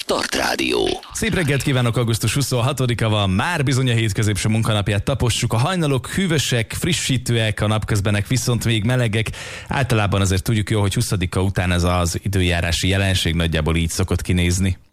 Start Rádió. Szép reggelt kívánok, augusztus 26-a van, már bizony a hét középső munkanapját tapossuk. A hajnalok hűvösek, frissítőek, a napközbenek viszont még melegek. Általában azért tudjuk jó, hogy 20-a után ez az időjárási jelenség nagyjából így szokott kinézni.